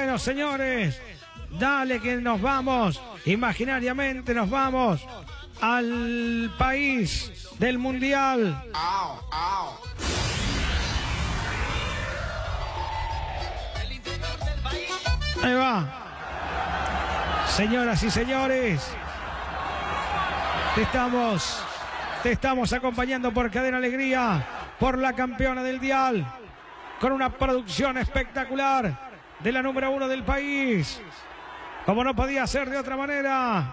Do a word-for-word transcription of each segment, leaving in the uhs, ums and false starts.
Bueno, señores, dale que nos vamos, imaginariamente nos vamos al país del Mundial. Ahí va. Señoras y señores, te estamos, te estamos acompañando por Cadena Alegría, por la campeona del Dial, con una producción espectacular de la número uno del país. Como no podía ser de otra manera.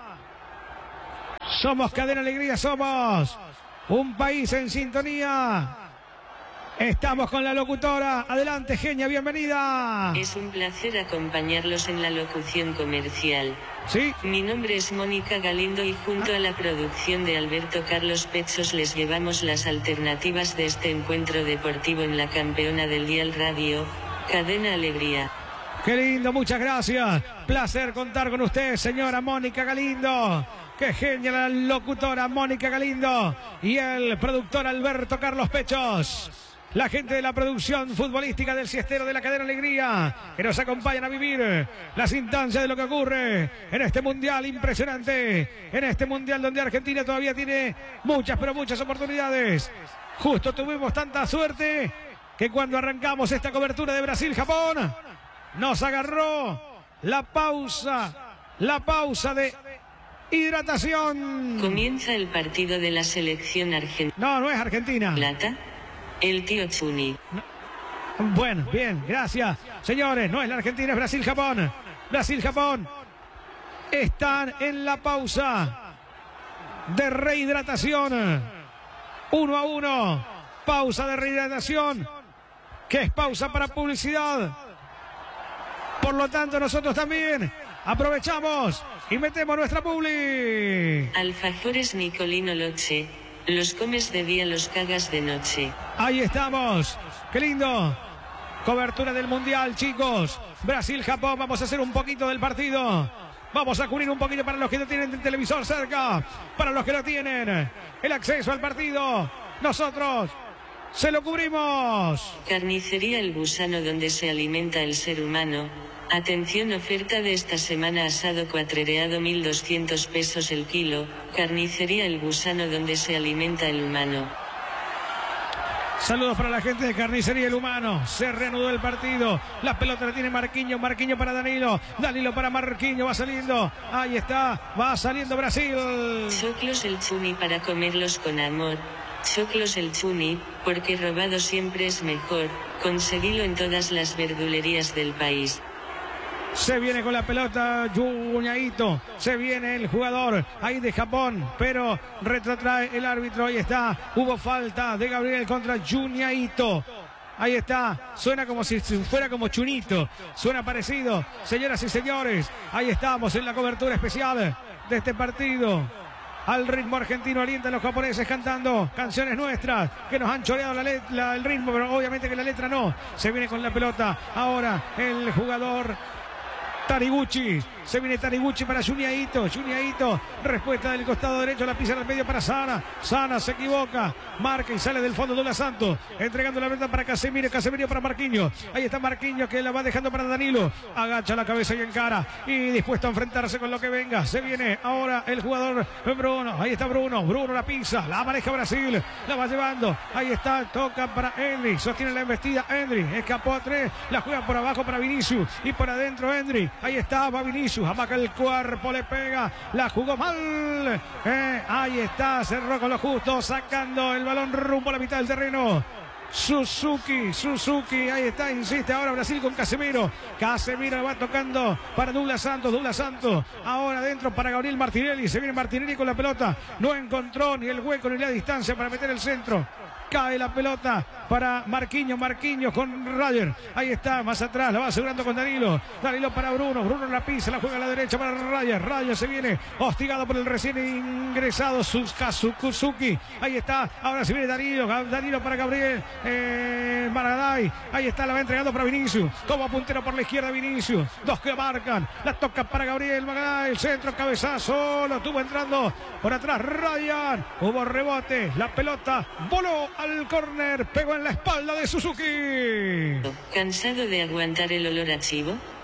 Somos Cadena Alegría, somos un país en sintonía. Estamos con la locutora. Adelante, genia, bienvenida. Es un placer acompañarlos en la locución comercial. ¿Sí? Mi nombre es Mónica Galindo y junto a la producción de Alberto Carlos Pechos les llevamos las alternativas de este encuentro deportivo en la campeona del Dial Radio, Cadena Alegría. Qué lindo, muchas gracias. Placer contar con usted, señora Mónica Galindo. Qué genia la locutora Mónica Galindo y el productor Alberto Carlos Pechos. La gente de la producción futbolística del Siestero de la Cadena Alegría, que nos acompañan a vivir las instancias de lo que ocurre en este mundial impresionante, en este mundial donde Argentina todavía tiene muchas, pero muchas oportunidades. Justo tuvimos tanta suerte que cuando arrancamos esta cobertura de Brasil-Japón, nos agarró la pausa, la pausa de hidratación. Comienza el partido de la selección argentina. No, no es Argentina. Plata. El tío Chuni. No. Bueno, bien, gracias. Señores, no es la Argentina, es Brasil-Japón. Brasil-Japón. Están en la pausa de rehidratación. Uno a uno. Pausa de rehidratación. Que es pausa para publicidad. Por lo tanto, nosotros también aprovechamos y metemos nuestra publi. Alfajores Nicolino Loche. Los comes de día, los cagas de noche. Ahí estamos. Qué lindo. Cobertura del Mundial, chicos. Brasil-Japón. Vamos a hacer un poquito del partido. Vamos a cubrir un poquito para los que no tienen el televisor cerca. Para los que no tienen el acceso al partido. Nosotros se lo cubrimos. Carnicería El Gusano, donde se alimenta el ser humano. Atención, oferta de esta semana: asado cuatrereado, mil doscientos pesos el kilo. Carnicería El Gusano, donde se alimenta el humano. Saludos para la gente de Carnicería El Humano. Se reanudó el partido. La pelota la tiene Marquinhos. Marquinhos para Danilo. Danilo para Marquinhos. Va saliendo. Ahí está. Va saliendo Brasil. Choclos El Chuni, para comerlos con amor. Choclos El Chuni, porque robado siempre es mejor. Conseguilo en todas las verdulerías del país. Se viene con la pelota Juñaito. Se viene el jugador ahí de Japón, pero retrotrae el árbitro. Ahí está. Hubo falta de Gabriel contra Juñaito. Ahí está. Suena como si fuera como Chunito. Suena parecido. Señoras y señores, ahí estamos en la cobertura especial de este partido. Al ritmo argentino alientan los japoneses cantando canciones nuestras que nos han choreado la la, el ritmo, pero obviamente que la letra no. Se viene con la pelota. Ahora el jugador Taniguchi. Se viene Taniguchi para Juñaito. Juñaito. Respuesta del costado derecho. La pisa al medio para Sana. Sana se equivoca. Marca y sale del fondo Douglas Santos. Entregando la pelota para Casemiro. Casemiro para Marquinhos. Ahí está Marquinhos que la va dejando para Danilo. Agacha la cabeza y encara. Y dispuesto a enfrentarse con lo que venga. Se viene ahora el jugador Bruno. Ahí está Bruno. Bruno la pisa. La maneja Brasil. La va llevando. Ahí está. Toca para Endry. Sostiene la embestida Endry. Escapó a tres. La juega por abajo para Vinicius. Y por adentro Endry. Ahí está. Va Vinicius. Amaca el cuerpo, le pega, la jugó mal. Eh, ahí está, cerró con lo justo, sacando el balón rumbo a la mitad del terreno. Suzuki, Suzuki, ahí está, insiste ahora Brasil con Casemiro. Casemiro va tocando para Douglas Santos, Douglas Santos. Ahora adentro para Gabriel Martinelli. Se viene Martinelli con la pelota. No encontró ni el hueco ni la distancia para meter el centro. Cae la pelota para Marquinhos, Marquinhos con Roger. Ahí está, más atrás, la va asegurando con Danilo. Danilo para Bruno, Bruno la pisa, la juega a la derecha para Roger. Roger se viene hostigado por el recién ingresado Suzuki. Ahí está, ahora se viene Danilo, Danilo para Gabriel eh, Maragall. Ahí está, la va entregando para Vinicius. Como puntero por la izquierda Vinicius. Dos que marcan, la toca para Gabriel Maragall. El centro, cabezazo, lo tuvo entrando por atrás Ryan. Hubo rebote, la pelota voló al córner, pegó en la espalda de Suzuki. ¿Cansado de aguantar el olor a chivo?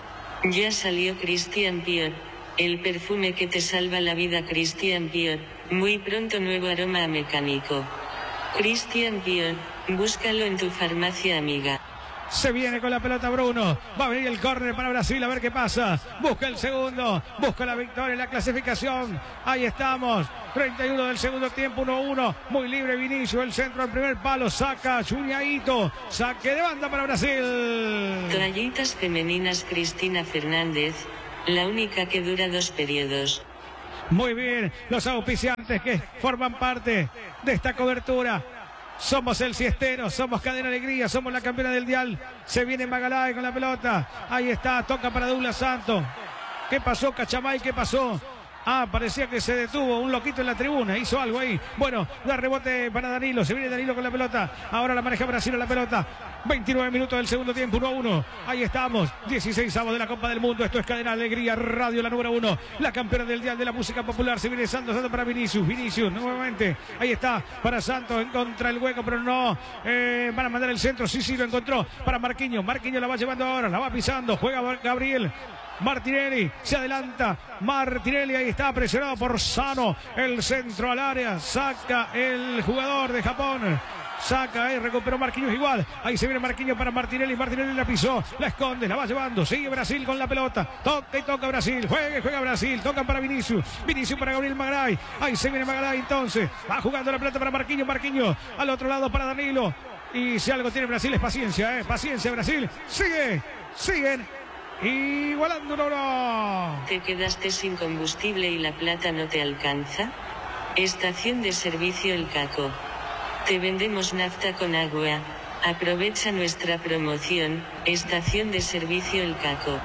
Ya salió Christian Pior. El perfume que te salva la vida, Christian Pior. Muy pronto nuevo aroma a mecánico. Christian Pior, búscalo en tu farmacia amiga. Se viene con la pelota Bruno. Va a venir el córner para Brasil, a ver qué pasa. Busca el segundo. Busca la victoria en la clasificación. Ahí estamos. treinta y uno del segundo tiempo, uno a uno. Muy libre Vinicius. El centro al primer palo. Saca Juñaito. Saque de banda para Brasil. Toallitas femeninas Cristina Fernández. La única que dura dos periodos. Muy bien. Los auspiciantes que forman parte de esta cobertura. Somos el Siestero, somos Cadena Alegría, somos la campeona del dial. Se viene Magalhães con la pelota. Ahí está, toca para Douglas Santos. ¿Qué pasó, Cachamay? ¿Qué pasó? Ah, parecía que se detuvo un loquito en la tribuna, hizo algo ahí. Bueno, da rebote para Danilo, se viene Danilo con la pelota. Ahora la maneja Brasil a la pelota. veintinueve minutos del segundo tiempo, uno a uno. Ahí estamos, dieciséis avos de la Copa del Mundo. Esto es Cadena Alegría Radio, la número uno. La campeona del dial de la música popular. Se viene Santos, Santos para Vinicius. Vinicius nuevamente. Ahí está, para Santos, en contra el hueco, pero no. Eh, van a mandar el centro, sí, sí, lo encontró. Para Marquinhos, Marquinhos la va llevando ahora, la va pisando. Juega Gabriel. Martinelli se adelanta. Martinelli ahí está presionado por Sano. El centro al área. Saca el jugador de Japón. Saca y recuperó Marquinhos igual. Ahí se viene Marquinhos para Martinelli. Martinelli la pisó. La esconde. La va llevando. Sigue Brasil con la pelota. Toca y toca Brasil. Juega y juega Brasil. Tocan para Vinicius. Vinicius para Gabriel Magalhães. Ahí se viene Magalhães entonces. Va jugando la pelota para Marquinhos. Marquinhos al otro lado para Danilo. Y si algo tiene Brasil es paciencia. ¿eh? Paciencia Brasil. Sigue. Siguen. Igualando uno a uno. ¿Te quedaste sin combustible y la plata no te alcanza? Estación de servicio El Caco. Te vendemos nafta con agua. Aprovecha nuestra promoción. Estación de servicio El Caco.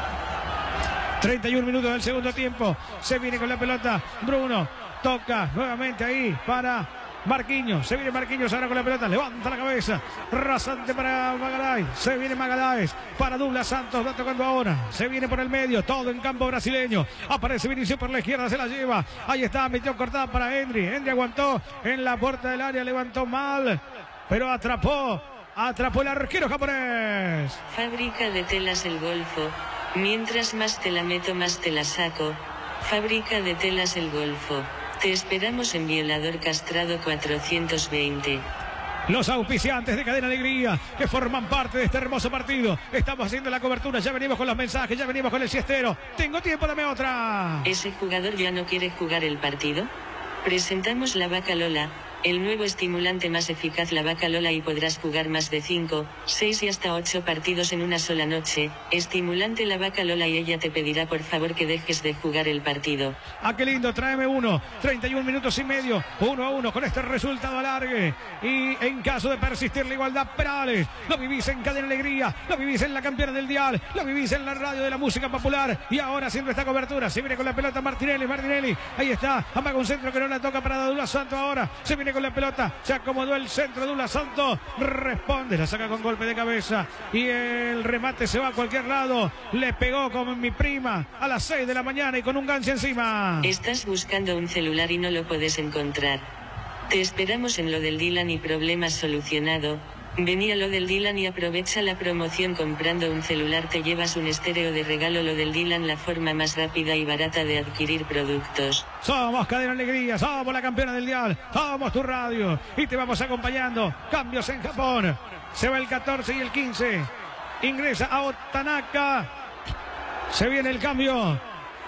treinta y uno minutos del segundo tiempo. Se viene con la pelota Bruno. Toca nuevamente ahí para Marquinhos. Se viene Marquinhos ahora con la pelota. Levanta la cabeza. Rasante para Magalhães. Se viene Magalhães para Douglas Santos. Va tocando ahora. Se viene por el medio. Todo en campo brasileño. Aparece Vinicius por la izquierda. Se la lleva. Ahí está. Metió cortada para Endry. Endry aguantó en la puerta del área. Levantó mal. Pero atrapó. Atrapó el arquero japonés. Fábrica de telas El Golfo. Mientras más te la meto, más te la saco. Fábrica de telas El Golfo. Te esperamos en Violador Castrado cuatrocientos veinte. Los auspiciantes de Cadena Alegría que forman parte de este hermoso partido. Estamos haciendo la cobertura, ya venimos con los mensajes, ya venimos con el siestero. Tengo tiempo, dame otra. ¿Ese jugador ya no quiere jugar el partido? Presentamos la Vaca Lola, el nuevo estimulante más eficaz, la Vaca Lola, y podrás jugar más de cinco, seis y hasta ocho partidos en una sola noche. Estimulante la Vaca Lola y ella te pedirá por favor que dejes de jugar el partido. Ah, qué lindo, tráeme uno. treinta y uno minutos y medio, uno a uno con este resultado alargue. Y en caso de persistir la igualdad, Perales, lo vivís en Cadena Alegría, lo vivís en la campeona del dial, lo vivís en la radio de la música popular. Y ahora haciendo esta cobertura, se viene con la pelota Martinelli, Martinelli, ahí está, amaga un centro que no la toca para Douglas Santos ahora. Se viene con la pelota, se acomodó el centro, Douglas Santos responde, la saca con golpe de cabeza y el remate se va a cualquier lado. Le pegó como mi prima a las seis de la mañana y con un gancho encima. Estás buscando un celular y no lo puedes encontrar. Te esperamos en Lo del Dylan y problemas solucionado. Vení a Lo del Dylan y aprovecha la promoción. Comprando un celular te llevas un estéreo de regalo. Lo del Dylan, la forma más rápida y barata de adquirir productos. Somos Cadena Alegría, somos la campeona del dial, somos tu radio y te vamos acompañando. Cambios en Japón. Se va el catorce y el quince. Ingresa a Otanaka. Se viene el cambio.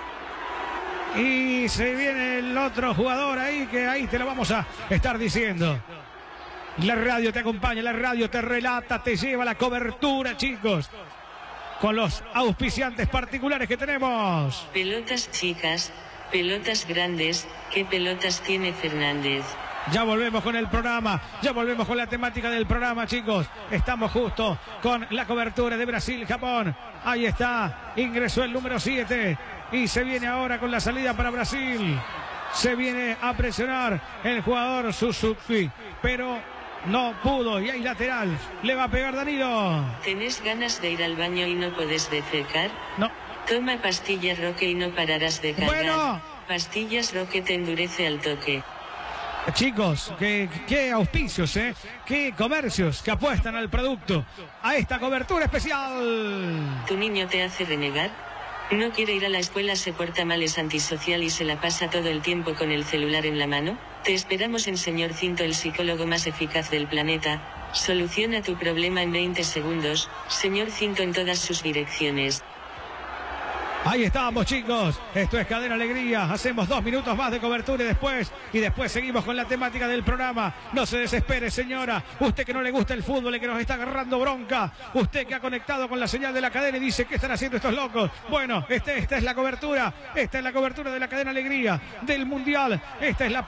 Y se viene el otro jugador ahí, que ahí te lo vamos a estar diciendo. La radio te acompaña, la radio te relata, te lleva la cobertura, chicos. Con los auspiciantes particulares que tenemos. Pelotas chicas, pelotas grandes, ¿qué pelotas tiene Fernández? Ya volvemos con el programa, ya volvemos con la temática del programa, chicos. Estamos justo con la cobertura de Brasil-Japón. Ahí está, ingresó el número siete y se viene ahora con la salida para Brasil. Se viene a presionar el jugador Suzuki, pero no pudo y hay lateral. Le va a pegar Danilo. ¿Tenés ganas de ir al baño y no podés defecar? No. Toma pastillas Roque y no pararás de cargar. Bueno. Pastillas Roque te endurece al toque. Chicos, qué, qué auspicios, ¿eh? Qué comercios que apuestan al producto, a esta cobertura especial. ¿Tu niño te hace renegar? ¿No quiere ir a la escuela, se porta mal, es antisocial y se la pasa todo el tiempo con el celular en la mano? Te esperamos en Señor Cinto, el psicólogo más eficaz del planeta. Soluciona tu problema en veinte segundos. Señor Cinto en todas sus direcciones. Ahí estamos, chicos. Esto es Cadena Alegría. Hacemos dos minutos más de cobertura y después, y después seguimos con la temática del programa. No se desespere, señora. Usted que no le gusta el fútbol y que nos está agarrando bronca. Usted que ha conectado con la señal de la cadena y dice, ¿qué están haciendo estos locos? Bueno, este, esta es la cobertura. Esta es la cobertura de la Cadena Alegría del Mundial. Esta es la